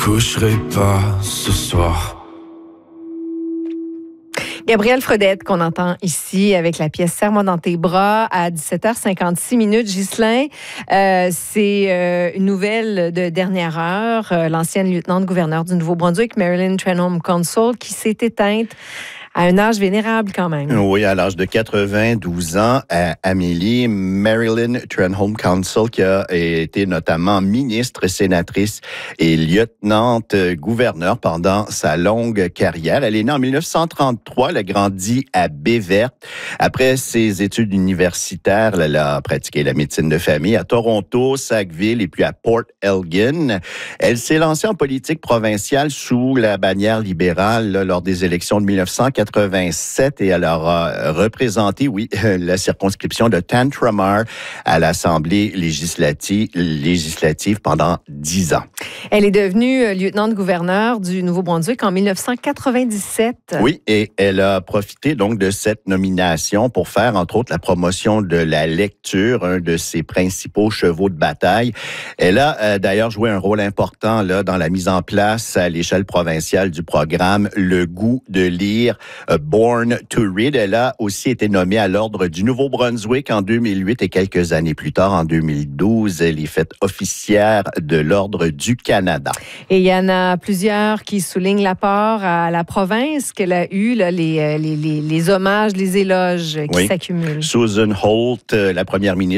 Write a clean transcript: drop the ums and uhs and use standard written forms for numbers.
coucherai pas ce soir. Gabrielle Fredette, qu'on entend ici avec la pièce Serre-moi dans tes bras à 17h56. Ghislain, c'est une nouvelle de dernière heure. L'ancienne lieutenant-gouverneur du Nouveau-Brunswick, Marilyn Trenholm Council, qui s'est éteinte à un âge vénérable quand même. Oui, à l'âge de 92 ans, Amélie Marilyn Trenholm Council, qui a été notamment ministre, sénatrice et lieutenant-gouverneur pendant sa longue carrière. Elle est née en 1933, elle a grandi à Baie-Verte. Après ses études universitaires, elle a pratiqué la médecine de famille à Toronto, Sackville et puis à Port Elgin. Elle s'est lancée en politique provinciale sous la bannière libérale lors des élections de 1987 et elle aura représenté, la circonscription de Tantramar à l'Assemblée législative pendant 10 ans. Elle est devenue lieutenant-gouverneur du Nouveau-Brunswick en 1997. Oui, et elle a profité donc de cette nomination pour faire, entre autres, la promotion de la lecture, un de ses principaux chevaux de bataille. Elle a d'ailleurs joué un rôle important là dans la mise en place à l'échelle provinciale du programme Le goût de lire, Born to Read. Elle a aussi été nommée à l'Ordre du Nouveau-Brunswick en 2008 et quelques années plus tard, en 2012, elle est faite officière de l'Ordre du Canada. Et il y en a plusieurs qui soulignent l'apport à la province qu'elle a eu, là, les hommages, les éloges qui s'accumulent. Susan Holt, la première ministre